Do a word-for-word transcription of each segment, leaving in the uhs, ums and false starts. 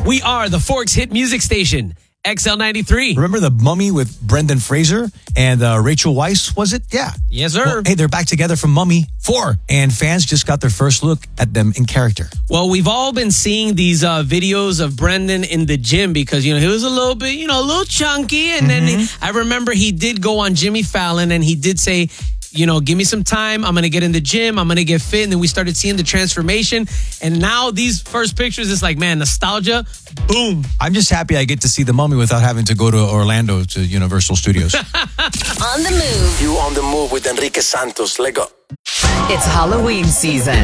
We are the Forks Hit Music Station, X L ninety-three. Remember The Mummy with Brendan Fraser and uh, Rachel Weisz, was it? Yeah. Yes, sir. Well, hey, they're back together from Mummy four, and fans just got their first look at them in character. Well, we've all been seeing these uh, videos of Brendan in the gym because, you know, he was a little bit, you know, a little chunky. And mm-hmm. then he, I remember he did go on Jimmy Fallon and he did say, you know, give me some time. I'm going to get in the gym. I'm going to get fit. And then we started seeing the transformation. And now these first pictures, it's like, man, nostalgia, boom. I'm just happy I get to see The Mummy without having to go to Orlando to Universal Studios. On the move. You on the move with Enrique Santos. Let go. It's Halloween season.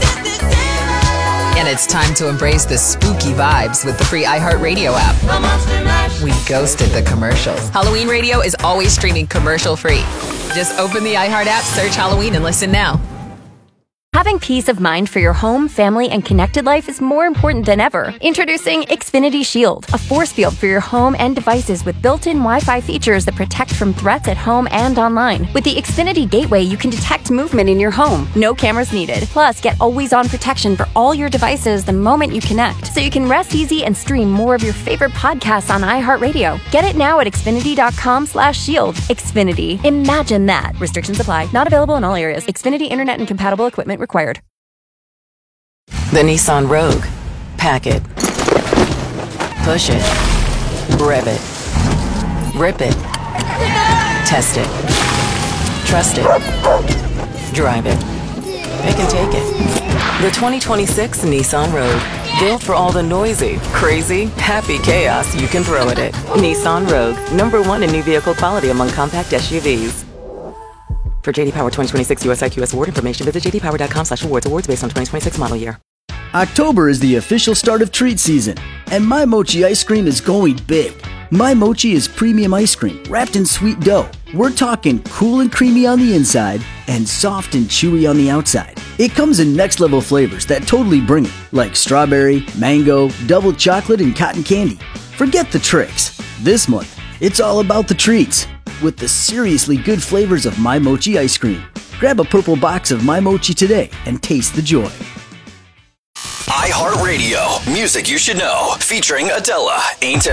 And it's time to embrace the spooky vibes with the free iHeartRadio app. We ghosted the commercials. Halloween radio is always streaming commercial free. Just open the iHeart app, search Halloween, and listen now. Having peace of mind for your home, family, and connected life is more important than ever. Introducing Xfinity Shield, a force field for your home and devices with built-in Wi-Fi features that protect from threats at home and online. With the Xfinity Gateway, you can detect movement in your home. No cameras needed. Plus, get always-on protection for all your devices the moment you connect, so you can rest easy and stream more of your favorite podcasts on iHeartRadio. Get it now at Xfinity.com slash shield. Xfinity. Imagine that. Restrictions apply. Not available in all areas. Xfinity Internet and compatible equipment required. The Nissan Rogue. Pack it. Push it. Rev it. Rip it. Test it. Trust it. Drive it. It can take it. The twenty twenty-six Nissan Rogue. Built for all the noisy, crazy, happy chaos you can throw at it. Nissan Rogue. Number one in new vehicle quality among compact S U Vs. For J D Power twenty twenty-six U S I Q S award information, visit jdpower.com slash awards. Awards based on twenty twenty-six model year. October is the official start of treat season, and My Mochi ice cream is going big. My Mochi is premium ice cream wrapped in sweet dough. We're talking cool and creamy on the inside and soft and chewy on the outside. It comes in next level flavors that totally bring it, like strawberry, mango, double chocolate, and cotton candy. Forget the tricks. This month, it's all about the treats with the seriously good flavors of My Mochi ice cream. Grab a purple box of My Mochi today and taste the joy. iHeartRadio. Music you should know. Featuring Adela. Ain't